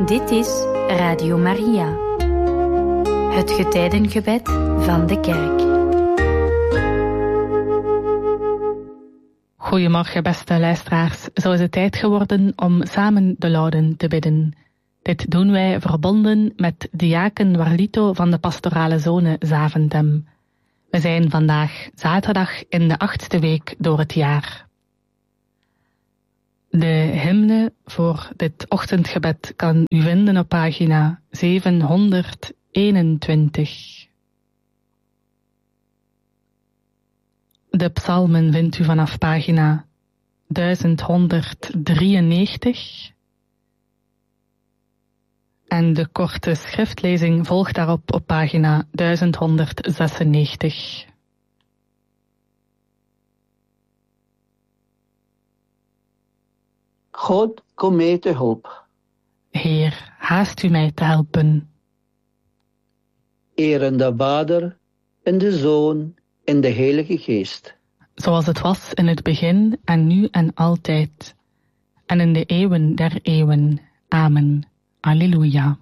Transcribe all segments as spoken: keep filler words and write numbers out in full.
Dit is Radio Maria, het getijdengebed van de kerk. Goedemorgen beste luisteraars, zo is het tijd geworden om samen de Lauden te bidden. Dit doen wij verbonden met diaken Warlito van de pastorale zone Zaventem. We zijn vandaag zaterdag in de achtste week door het jaar. De hymne voor dit ochtendgebed kan u vinden op pagina zevenhonderdeenentwintig. De psalmen vindt u vanaf pagina duizendhonderddrieënnegentig. En de korte schriftlezing volgt daarop op pagina duizendhonderdzesennegentig. God, kom mij te hulp. Heer, haast u mij te helpen. Eren de Vader en de Zoon en de Heilige Geest. Zoals het was in het begin en nu en altijd. En in de eeuwen der eeuwen. Amen. Alleluia.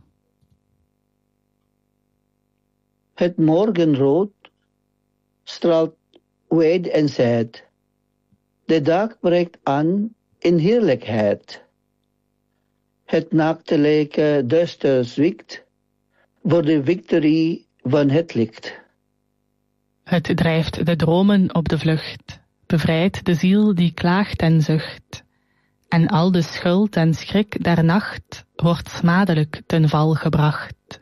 Het morgenrood straalt wijd en zijd. De dag breekt aan in heerlijkheid. Het nachtelijke duister zwikt voor de victorie van het licht. Het drijft de dromen op de vlucht, bevrijdt de ziel die klaagt en zucht. En al de schuld en schrik der nacht wordt smadelijk ten val gebracht.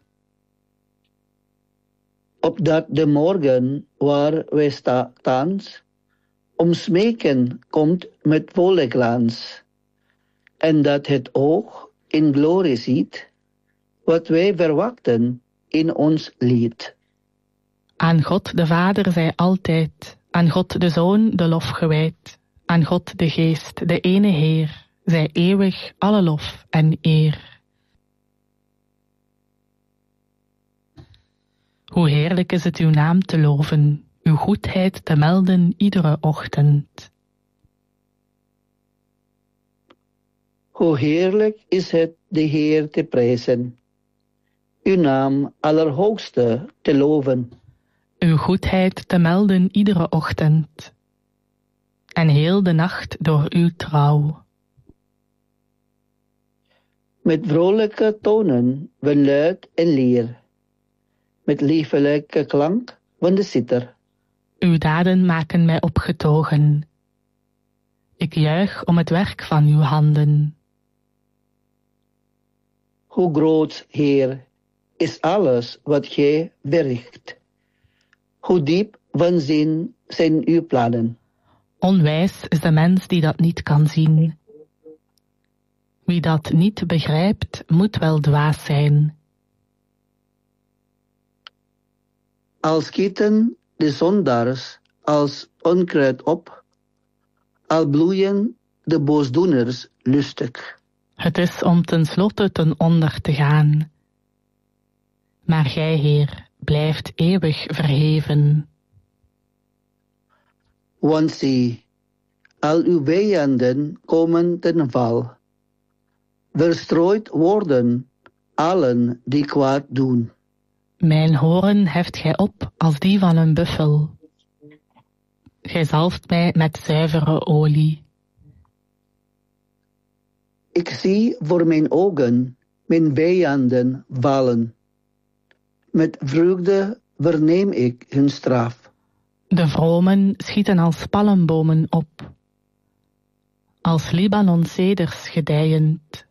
Opdat de morgen waar wij sta thans om smeken komt met volle glans, en dat het oog in glorie ziet, wat wij verwachten in ons lied. Aan God de Vader zij altijd, aan God de Zoon de lof gewijd, aan God de Geest, de ene Heer, zij eeuwig alle lof en eer. Hoe heerlijk is het uw naam te loven, uw goedheid te melden iedere ochtend. Hoe heerlijk is het de Heer te prijzen, uw naam allerhoogste te loven. Uw goedheid te melden iedere ochtend, en heel de nacht door uw trouw. Met vrolijke tonen van luid en lier, met liefelijke klank van de citer. Uw daden maken mij opgetogen. Ik juich om het werk van uw handen. Hoe groot, Heer, is alles wat gij verricht. Hoe diep van zin zijn uw plannen. Onwijs is de mens die dat niet kan zien. Wie dat niet begrijpt, moet wel dwaas zijn. Al schieten de zondaars als onkruid op, al bloeien de boosdoeners lustig. Het is om ten slotte ten onder te gaan. Maar gij, Heer, blijft eeuwig verheven. Want zie, al uw vijanden komen ten val. Verstrooid worden allen die kwaad doen. Mijn horen heft gij op als die van een buffel. Gij zalft mij met zuivere olie. Ik zie voor mijn ogen mijn vijanden vallen. Met vreugde verneem ik hun straf. De vromen schieten als palmbomen op, als Libanon-ceders gedijend.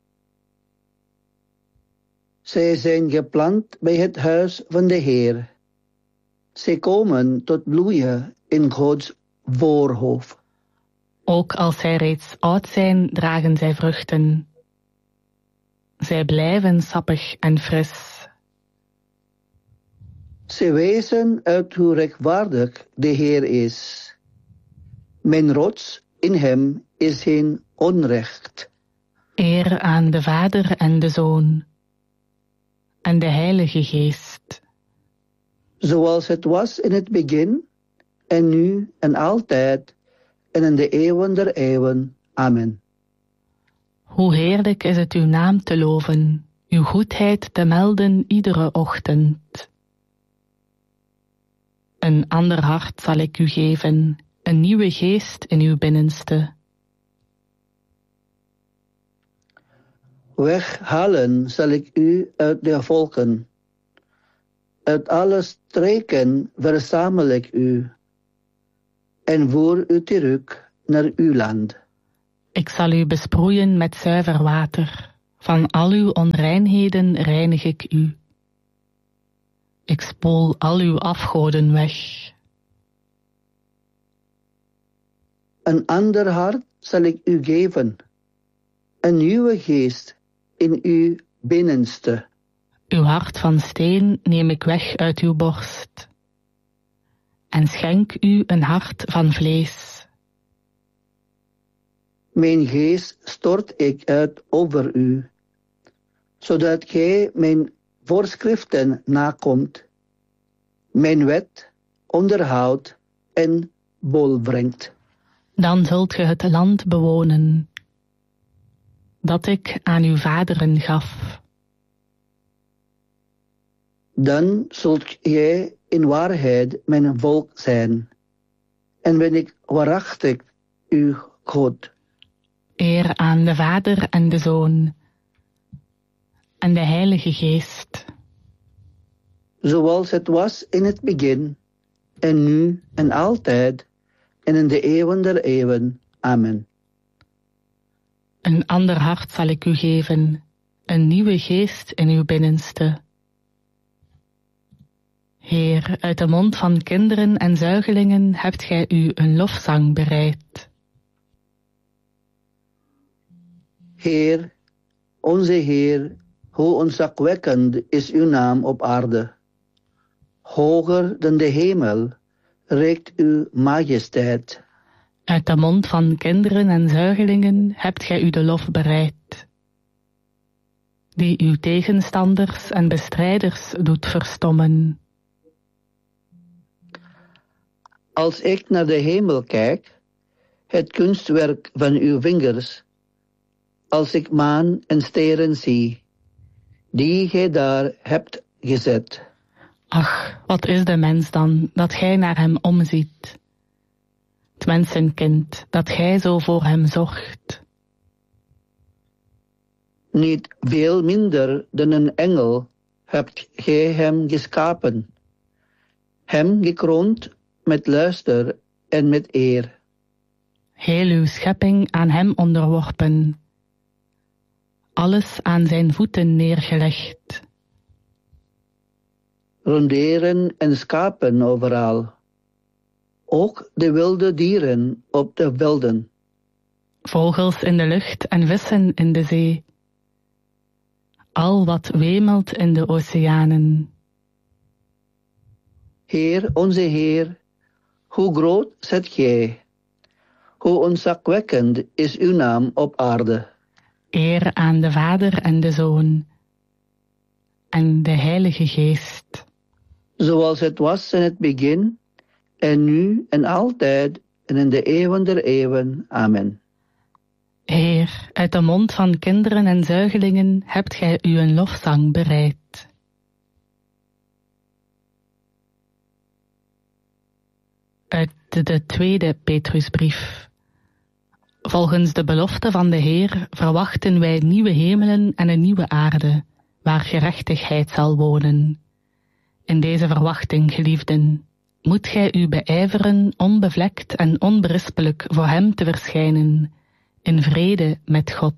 Zij zijn geplant bij het huis van de Heer. Zij komen tot bloeien in Gods voorhof. Ook als zij reeds oud zijn, dragen zij vruchten. Zij blijven sappig en fris. Zij wijzen uit hoe rechtvaardig de Heer is. Mijn rots in hem is geen onrecht. Eer aan de Vader en de Zoon en de Heilige Geest. Zoals het was in het begin, en nu en altijd, en in de eeuwen der eeuwen. Amen. Hoe heerlijk is het uw naam te loven, uw goedheid te melden iedere ochtend. Een ander hart zal ik u geven, een nieuwe geest in uw binnenste. Weghalen zal ik u uit de volken. Uit alle streken verzamel ik u en voer u terug naar uw land. Ik zal u besproeien met zuiver water. Van al uw onreinheden reinig ik u. Ik spoel al uw afgoden weg. Een ander hart zal ik u geven, een nieuwe geest in uw binnenste. Uw hart van steen neem ik weg uit uw borst en schenk u een hart van vlees. Mijn geest stort ik uit over u, zodat gij mijn voorschriften nakomt, mijn wet onderhoudt en volbrengt. Dan zult ge het land bewonen, dat ik aan uw vaderen gaf. Dan zult jij in waarheid mijn volk zijn, en ben ik waarachtig uw God. Eer aan de Vader en de Zoon en de Heilige Geest. Zoals het was in het begin, en nu en altijd, en in de eeuwen der eeuwen. Amen. Een ander hart zal ik u geven, een nieuwe geest in uw binnenste. Heer, uit de mond van kinderen en zuigelingen hebt gij u een lofzang bereid. Heer, onze Heer, hoe ontzagwekkend is uw naam op aarde. Hoger dan de hemel reikt uw majesteit. Uit de mond van kinderen en zuigelingen hebt gij u de lof bereid, die uw tegenstanders en bestrijders doet verstommen. Als ik naar de hemel kijk, het kunstwerk van uw vingers, als ik maan en sterren zie, die gij daar hebt gezet. Ach, wat is de mens dan, dat gij naar hem omziet? Het mensenkind, dat gij zo voor hem zorgt. Niet veel minder dan een engel hebt gij hem geschapen, hem gekroond met luister en met eer. Heel uw schepping aan hem onderworpen, alles aan zijn voeten neergelegd. Ronderen en schapen overal, ook de wilde dieren op de velden. Vogels in de lucht en vissen in de zee, al wat wemelt in de oceanen. Heer, onze Heer, hoe groot zijt gij, hoe ontzagwekkend is uw naam op aarde. Eer aan de Vader en de Zoon en de Heilige Geest. Zoals het was in het begin, en nu en altijd, en in de eeuwen der eeuwen. Amen. Heer, uit de mond van kinderen en zuigelingen hebt gij u een lofzang bereid. Uit de tweede Petrusbrief. Volgens de belofte van de Heer verwachten wij nieuwe hemelen en een nieuwe aarde, waar gerechtigheid zal wonen. In deze verwachting, geliefden, moet gij u beijveren onbevlekt en onberispelijk voor hem te verschijnen, in vrede met God.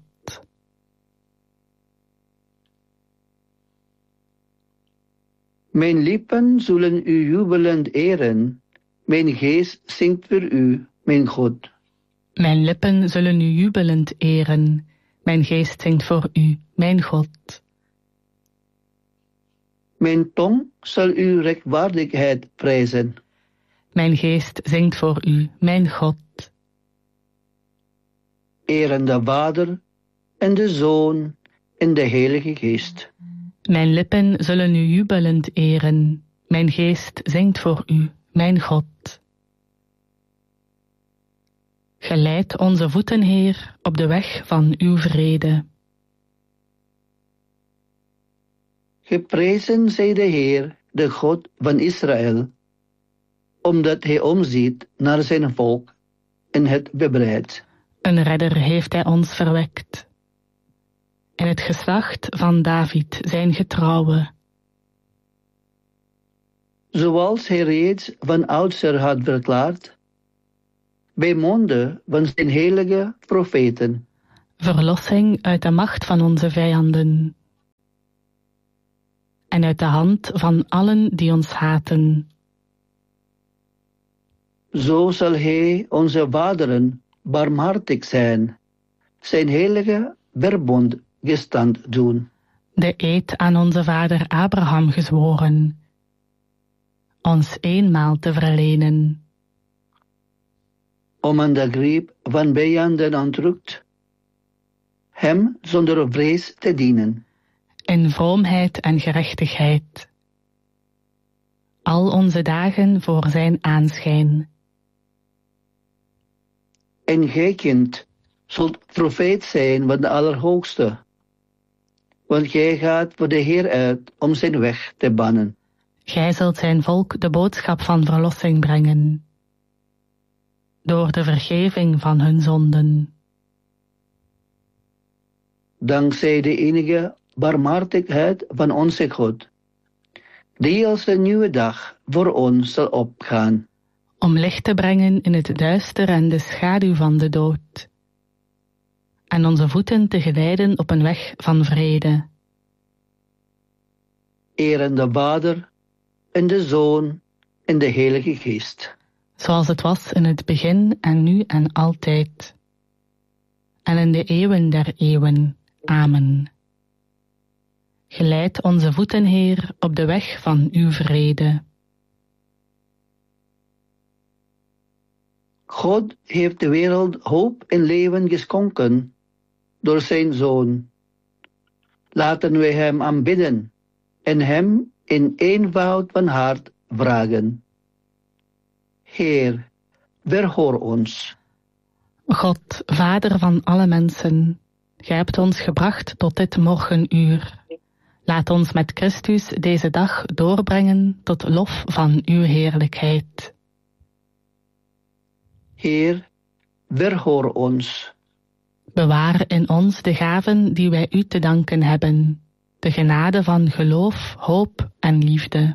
Mijn lippen zullen u jubelend eren, mijn geest zingt voor u, mijn God. Mijn lippen zullen u jubelend eren, mijn geest zingt voor u, mijn God. Mijn tong zal uw rechtvaardigheid prijzen. Mijn geest zingt voor u, mijn God. Eren de Vader en de Zoon en de Heilige Geest. Mijn lippen zullen u jubelend eren, mijn geest zingt voor u, mijn God. Geleid onze voeten, Heer, op de weg van uw vrede. Geprezen zij de Heer, de God van Israël, omdat hij omziet naar zijn volk en het bevrijdt. Een redder heeft hij ons verwekt. In het geslacht van David zijn getrouwe. Zoals hij reeds van oudsher had verklaard, bij monde van zijn heilige profeten. Verlossing uit de macht van onze vijanden. En uit de hand van allen die ons haten. Zo zal hij onze vaderen barmhartig zijn, zijn heilige verbond gestand doen. De eed aan onze vader Abraham gezworen, ons eenmaal te verlenen. Om aan de greep van vijanden ontrukt, hem zonder vrees te dienen. In vroomheid en gerechtigheid. Al onze dagen voor zijn aanschijn. En gij, kind, zult profeet zijn van de Allerhoogste, want gij gaat voor de Heer uit om zijn weg te bannen. Gij zult zijn volk de boodschap van verlossing brengen, door de vergeving van hun zonden. Dankzij de enige barmhartigheid van onze God, die als een nieuwe dag voor ons zal opgaan. Om licht te brengen in het duister en de schaduw van de dood. En onze voeten te geleiden op een weg van vrede. Eren de Vader en de Zoon en de Heilige Geest. Zoals het was in het begin en nu en altijd. En in de eeuwen der eeuwen. Amen. Geleid onze voeten, Heer, op de weg van uw vrede. God heeft de wereld hoop en leven geschonken door zijn Zoon. Laten wij hem aanbidden en hem in eenvoud van hart vragen. Heer, verhoor ons. God, Vader van alle mensen, gij hebt ons gebracht tot dit morgenuur. Laat ons met Christus deze dag doorbrengen tot lof van uw heerlijkheid. Heer, verhoor ons. Bewaar in ons de gaven die wij u te danken hebben, de genade van geloof, hoop en liefde.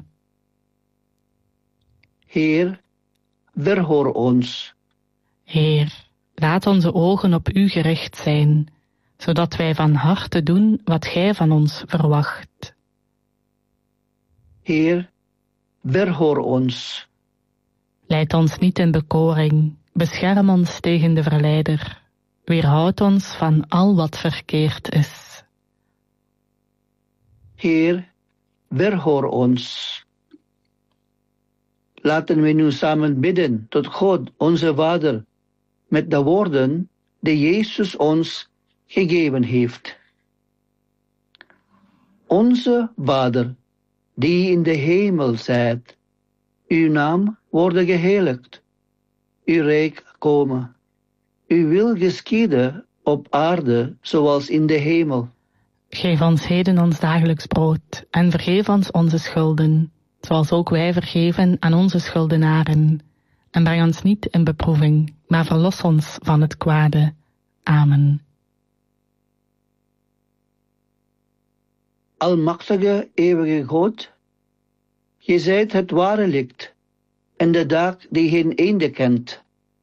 Heer, verhoor ons. Heer, laat onze ogen op u gericht zijn, zodat wij van harte doen wat gij van ons verwacht. Heer, verhoor ons. Leid ons niet in bekoring, bescherm ons tegen de verleider, weerhoud ons van al wat verkeerd is. Heer, verhoor ons. Laten we nu samen bidden tot God, onze Vader, met de woorden die Jezus ons gegeven heeft. Onze Vader, die in de hemel zijt, uw naam worden geheiligd, uw rijk komen, uw wil geschieden op aarde zoals in de hemel. Geef ons heden ons dagelijks brood en vergeef ons onze schulden, zoals ook wij vergeven aan onze schuldenaren. En breng ons niet in beproeving, maar verlos ons van het kwade. Amen. Almachtige, eeuwige God, gij zijt het ware licht en de dag die geen einde kent.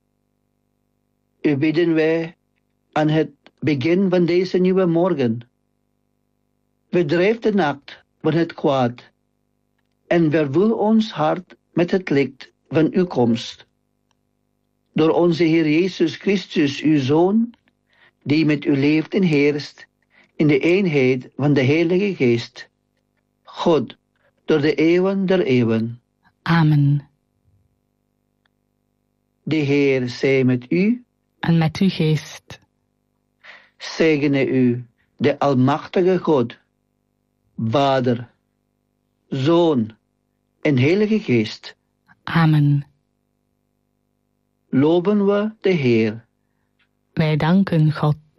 U bidden wij aan het begin van deze nieuwe morgen. Bedrijf de nacht van het kwaad en vervul ons hart met het licht van uw komst. Door onze Heer Jezus Christus, uw Zoon, die met u leeft en heerst in de eenheid van de Heilige Geest, God, door de eeuwen der eeuwen. Amen. De Heer zij met u en met uw geest. Zegene u, de Almachtige God, Vader, Zoon en Heilige Geest. Amen. Loven we de Heer. Wij danken God.